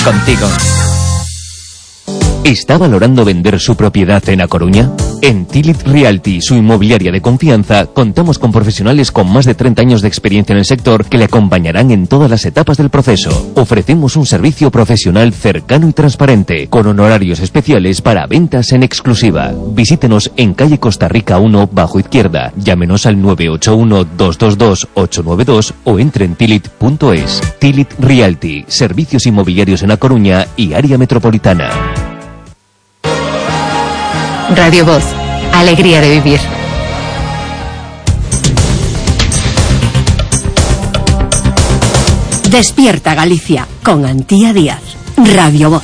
contigo. ¿Está valorando vender su propiedad en A Coruña? En Tilit Realty, su inmobiliaria de confianza, contamos con profesionales con más de 30 años de experiencia en el sector que le acompañarán en todas las etapas del proceso. Ofrecemos un servicio profesional cercano y transparente, con honorarios especiales para ventas en exclusiva. Visítenos en calle Costa Rica 1, bajo izquierda. Llámenos al 981-222-892 o entre en tilit.es. Tilit Realty, servicios inmobiliarios en A Coruña y área metropolitana. Radio Voz, alegría de vivir. Despierta Galicia con Antía Díaz. Radio Voz.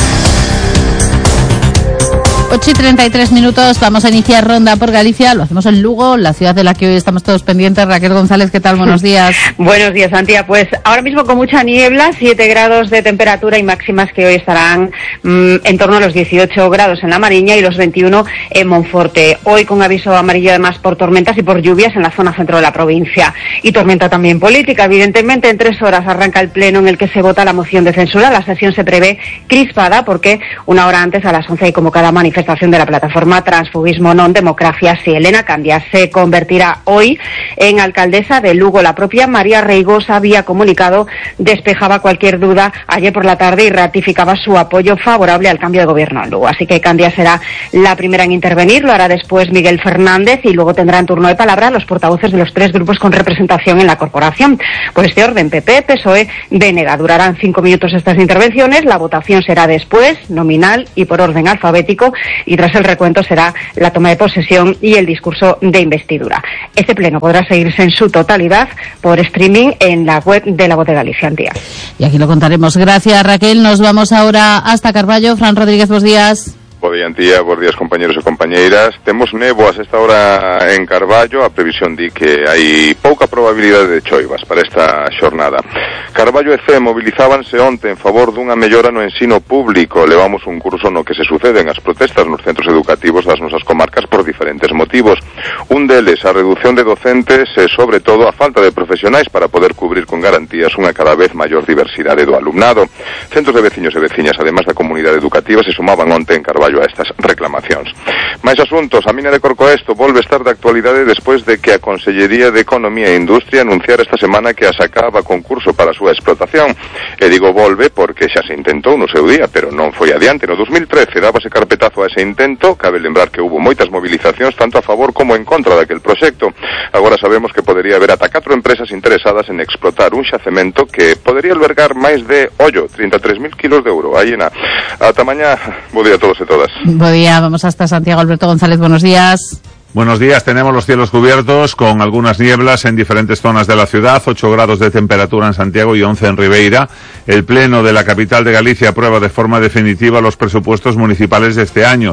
8:33, vamos a iniciar ronda por Galicia, lo hacemos en Lugo, la ciudad de la que hoy estamos todos pendientes. Raquel González, ¿qué tal? Buenos días. Buenos días, Antía. Pues ahora mismo con mucha niebla, 7 grados de temperatura y máximas que hoy estarán en torno a los 18 grados en La Mariña y los 21 en Monforte. Hoy con aviso amarillo además por tormentas y por lluvias en la zona centro de la provincia. Y tormenta también política, evidentemente. En 3 horas arranca el pleno en el que se vota la moción de censura. La sesión se prevé crispada porque una hora antes, a las 11, hay convocada manifestación de la plataforma Transfugismo Non Democracia Si. Elena Candia se convertirá hoy en alcaldesa de Lugo. La propia María Reigosa había comunicado, despejaba cualquier duda ayer por la tarde y ratificaba su apoyo favorable al cambio de gobierno en Lugo. Así que Candia será la primera en intervenir, lo hará después Miguel Fernández y luego tendrán turno de palabra los portavoces de los 3 grupos con representación en la corporación. Por este orden, PP, PSOE, BNG. Durarán 5 minutos estas intervenciones, la votación será después, nominal y por orden alfabético, y tras el recuento será la toma de posesión y el discurso de investidura. Este pleno podrá seguirse en su totalidad por streaming en la web de La Voz de Galicia, Antía. Y aquí lo contaremos. Gracias, Raquel. Nos vamos ahora hasta Carballo. Fran Rodríguez, buenos días. Bo día, Antía, bons días, compañeros e compañeiras. Temos néboas esta hora en Carballo. A previsión di que hai pouca probabilidade de choivas para esta xornada. Carballo e CEE movilizábanse onte en favor dunha mellora no ensino público. Levamos un curso no que se suceden as protestas nos centros educativos das nosas comarcas por diferentes motivos. Un deles, a reducción de docentes e, sobre todo, a falta de profesionais para poder cubrir con garantías unha cada vez maior diversidade do alumnado. Centros de veciños e veciñas, además da comunidade educativa, se sumaban onte en Carballo a estas reclamacións. Mais asuntos, a mina de Corcoesto volve estar de actualidade despois de que a Consellería de Economía e Industria anunciara esta semana que a sacaba concurso para a súa explotación. E digo volve porque xa se intentou no seu día, pero non foi adiante. No 2013 dábase carpetazo a ese intento. Cabe lembrar que hubo moitas movilizacións tanto a favor como en contra daquel proxecto. Agora sabemos que podería haber ata 4 empresas interesadas en explotar un xacemento que podería albergar máis de, 33.000 kilos de ouro. Aí na. Ata mañá, bo día a todos e todas. Buen día, vamos hasta Santiago. Alberto González, buenos días. Buenos días, tenemos los cielos cubiertos con algunas nieblas en diferentes zonas de la ciudad, 8 grados de temperatura en Santiago y 11 en Ribeira. El Pleno de la capital de Galicia aprueba de forma definitiva los presupuestos municipales de este año.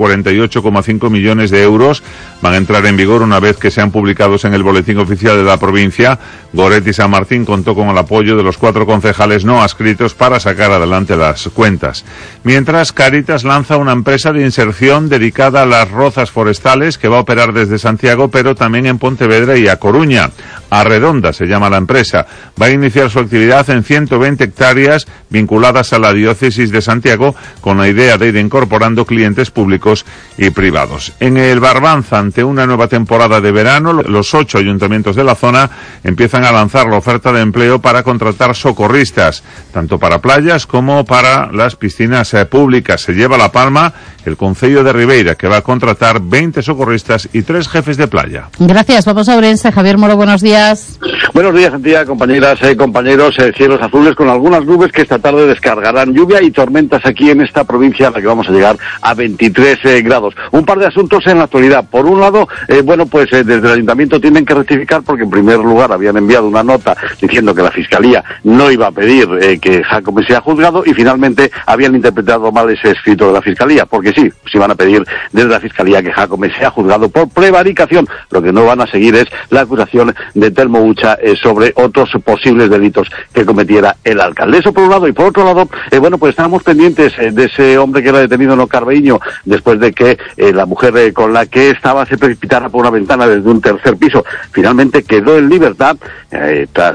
148,5 millones de euros van a entrar en vigor una vez que sean publicados en el Boletín Oficial de la provincia. Goretti San Martín contó con el apoyo de los 4 concejales no adscritos para sacar adelante las cuentas. Mientras, Cáritas lanza una empresa de inserción dedicada a las rozas forestales que va a operar desde Santiago, pero también en Pontevedra y A Coruña. Arredonda se llama la empresa. Va a iniciar su actividad en 120 hectáreas vinculadas a la diócesis de Santiago, con la idea de ir incorporando clientes públicos y privados. En el Barbanza, ante una nueva temporada de verano, los 8 ayuntamientos de la zona empiezan a lanzar la oferta de empleo para contratar socorristas, tanto para playas como para las piscinas públicas. Se lleva la palma el Concello de Ribeira, que va a contratar 20 socorristas y 3 jefes de playa. Gracias, vamos a Ourense. Javier Moro, buenos días. Buenos días, Antía, compañeras, compañeros. Cielos azules con algunas nubes que esta tarde descargarán lluvia y tormentas aquí en esta provincia, a la que vamos a llegar a 23 grados. Un par de asuntos en la actualidad. Por un lado, desde el Ayuntamiento tienen que rectificar porque en primer lugar habían enviado una nota diciendo que la Fiscalía no iba a pedir que Jácome sea juzgado y finalmente habían interpretado mal ese escrito de la Fiscalía, porque sí van a pedir desde la Fiscalía que Jácome sea juzgado juzgado por prevaricación. Lo que no van a seguir es la acusación de Telmo Ucha sobre otros posibles delitos que cometiera el alcalde. Eso por un lado, y por otro lado, pues estábamos pendientes de ese hombre que era detenido en Ocarbeíño después de que la mujer con la que estaba se precipitara por una ventana desde un tercer piso. Finalmente quedó en libertad tras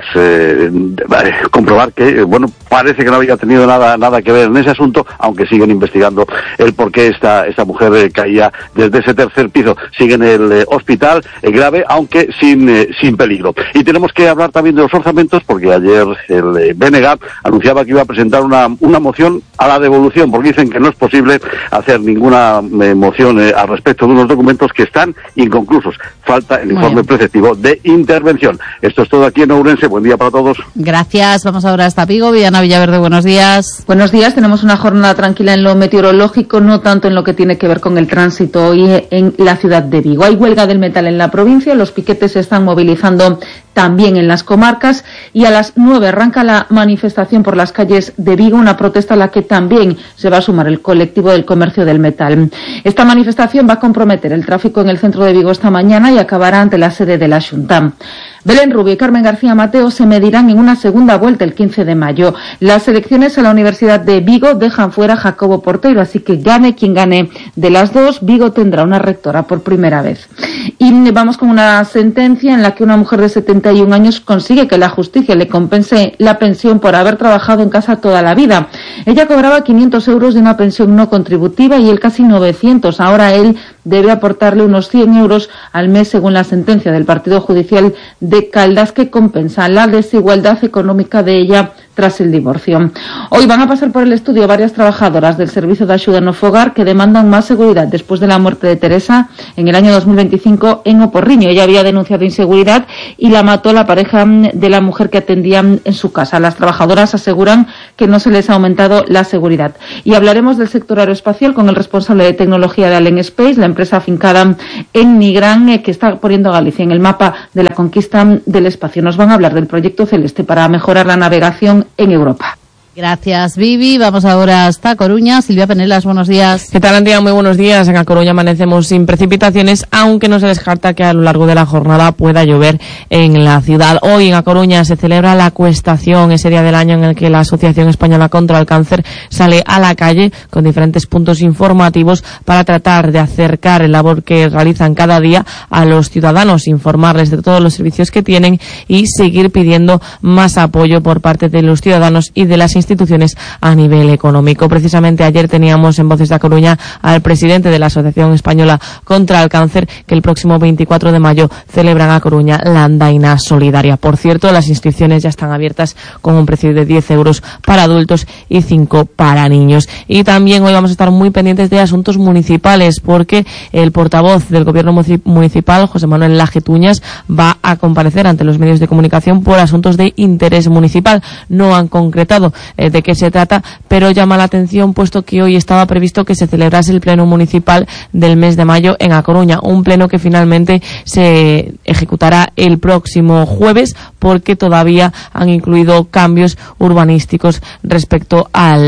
comprobar que, parece que no había tenido nada que ver en ese asunto, aunque siguen investigando el por qué esta mujer caía desde ese tercer piso. Sigue en el hospital grave, aunque sin peligro. Y tenemos que hablar también de los orzamentos, porque ayer el BNG anunciaba que iba a presentar una moción a la devolución, porque dicen que no es posible hacer ninguna moción al respecto de unos documentos que están inconclusos. Falta el informe preceptivo de intervención. Esto es todo aquí en Ourense. Buen día para todos. Gracias. Vamos ahora hasta Vigo. Viviana Villaverde, buenos días. Buenos días. Tenemos una jornada tranquila en lo meteorológico, no tanto en lo que tiene que ver con el tránsito hoy en la ciudad de Vigo. Hay huelga del metal en la provincia, los piquetes se están movilizando también en las comarcas, y a las 9 arranca la manifestación por las calles de Vigo, una protesta a la que también se va a sumar el colectivo del comercio del metal. Esta manifestación va a comprometer el tráfico en el centro de Vigo esta mañana y acabará ante la sede de la Xunta. Belén Rubio y Carmen García Mateo se medirán en una segunda vuelta el 15 de mayo. Las elecciones a la Universidad de Vigo dejan fuera a Jacobo Porteiro, así que gane quien gane de las dos, Vigo tendrá una rectora por primera vez. Y vamos con una sentencia en la que una mujer de 71 años consigue que la justicia le compense la pensión por haber trabajado en casa toda la vida. Ella cobraba 500 euros de una pensión no contributiva y él casi 900. Ahora él debe aportarle unos 100 euros al mes, según la sentencia del Partido Judicial de Caldas, que compensa la desigualdad económica de ella tras el divorcio. Hoy van a pasar por el estudio varias trabajadoras del Servicio de Ayuda no Fogar que demandan más seguridad después de la muerte de Teresa en el año 2025 en Oporriño. Ella había denunciado inseguridad y la mató la pareja de la mujer que atendía en su casa. Las trabajadoras aseguran que no se les ha aumentado la seguridad. Y hablaremos del sector aeroespacial con el responsable de tecnología de Allen Space, la empresa afincada en Nigrán, que está poniendo a Galicia en el mapa de la conquista del espacio. Nos van a hablar del proyecto Celeste para mejorar la navegación en Europa. Gracias, Vivi. Vamos ahora hasta Coruña. Silvia Penelas, buenos días. ¿Qué tal, Antía? Muy buenos días. En A Coruña amanecemos sin precipitaciones, aunque no se descarta que a lo largo de la jornada pueda llover en la ciudad. Hoy en A Coruña se celebra la Cuestación, ese día del año en el que la Asociación Española contra el Cáncer sale a la calle con diferentes puntos informativos para tratar de acercar el labor que realizan cada día a los ciudadanos, informarles de todos los servicios que tienen y seguir pidiendo más apoyo por parte de los ciudadanos y de las instituciones a nivel económico. Precisamente ayer teníamos en Voces de A Coruña al presidente de la Asociación Española contra el Cáncer, que el próximo 24 de mayo celebran A Coruña la andaina solidaria. Por cierto, las inscripciones ya están abiertas con un precio de 10 euros para adultos y 5 para niños. Y también hoy vamos a estar muy pendientes de asuntos municipales, porque el portavoz del Gobierno municipal, José Manuel Laje-Tuñas, va a comparecer ante los medios de comunicación por asuntos de interés municipal. No han concretado de qué se trata, pero llama la atención puesto que hoy estaba previsto que se celebrase el pleno municipal del mes de mayo en A Coruña, un pleno que finalmente se ejecutará el próximo jueves porque todavía han incluido cambios urbanísticos respecto a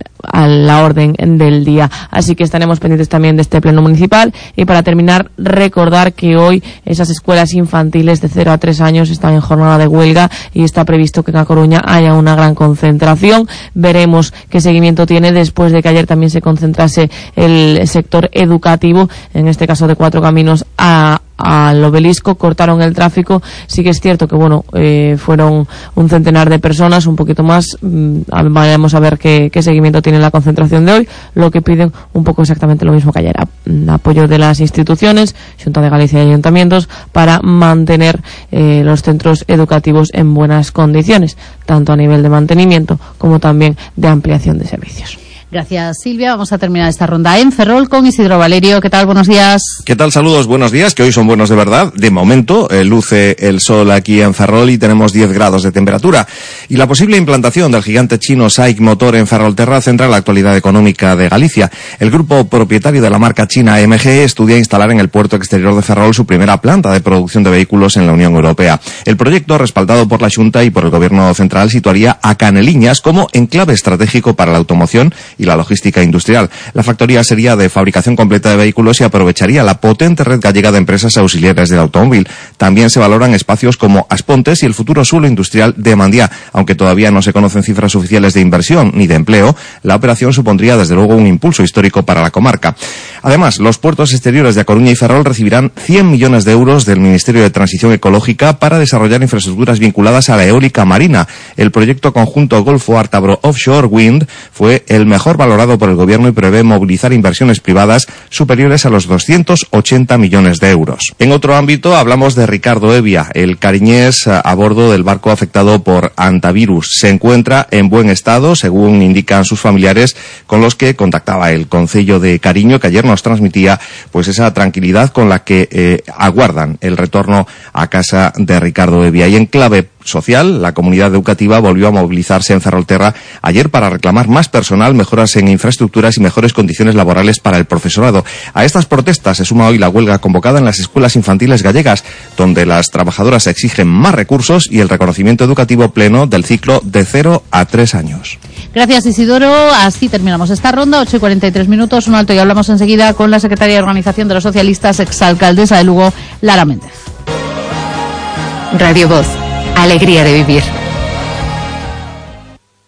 la orden del día. Así que estaremos pendientes también de este pleno municipal. Y para terminar, recordar que hoy esas escuelas infantiles de 0 a 3 años están en jornada de huelga y está previsto que en A Coruña haya una gran concentración. Veremos qué seguimiento tiene después de que ayer también se concentrase el sector educativo, en este caso de Cuatro Caminos al Obelisco, cortaron el tráfico. Sí que es cierto que fueron un centenar de personas, un poquito más. Vayamos a ver qué seguimiento tiene la concentración de hoy. Lo que piden un poco exactamente lo mismo que ayer, apoyo de las instituciones, Xunta de Galicia y ayuntamientos, para mantener los centros educativos en buenas condiciones, tanto a nivel de mantenimiento como también de ampliación de servicios. Gracias, Silvia. Vamos a terminar esta ronda en Ferrol con Isidro Valerio. ¿Qué tal? Buenos días. ¿Qué tal? Saludos, buenos días, que hoy son buenos de verdad. De momento, luce el sol aquí en Ferrol y tenemos 10 grados de temperatura. Y la posible implantación del gigante chino SAIC Motor en Ferrolterra centra la actualidad económica de Galicia. El grupo propietario de la marca china MG estudia instalar en el puerto exterior de Ferrol su primera planta de producción de vehículos en la Unión Europea. El proyecto, respaldado por la Xunta y por el Gobierno central, situaría a Caneliñas como enclave estratégico para la automoción y la logística industrial. La factoría sería de fabricación completa de vehículos y aprovecharía la potente red gallega de empresas auxiliares del automóvil. También se valoran espacios como Aspontes y el futuro suelo industrial de Mandiá. Aunque todavía no se conocen cifras oficiales de inversión ni de empleo, la operación supondría desde luego un impulso histórico para la comarca. Además, los puertos exteriores de A Coruña y Ferrol recibirán 100 millones de euros del Ministerio de Transición Ecológica para desarrollar infraestructuras vinculadas a la eólica marina. El proyecto conjunto Golfo Ártabro Offshore Wind fue el mejor valorado por el Gobierno y prevé movilizar inversiones privadas superiores a los 280 millones de euros. En otro ámbito, hablamos de Ricardo Evia, el cariñés a bordo del barco afectado por antivirus. Se encuentra en buen estado, según indican sus familiares, con los que contactaba el Concello de Cariño, que ayer nos transmitía pues esa tranquilidad con la que aguardan el retorno a casa de Ricardo Evia. Y en clave social, la comunidad educativa volvió a movilizarse en Ferrolterra ayer para reclamar más personal, mejoras en infraestructuras y mejores condiciones laborales para el profesorado. A estas protestas se suma hoy la huelga convocada en las escuelas infantiles gallegas, donde las trabajadoras exigen más recursos y el reconocimiento educativo pleno del ciclo de 0 a 3 años. Gracias, Isidoro. Así terminamos esta ronda, 8:43, un alto, y hablamos enseguida con la secretaria de Organización de los Socialistas, exalcaldesa de Lugo, Lara Méndez. Radio Voz. Alegría de vivir.